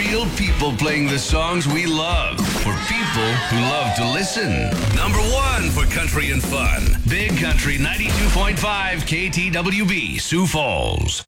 Real people playing the songs we love for people who love to listen. Number 1 for country and fun. Big Country 92.5 KTWB, Sioux Falls.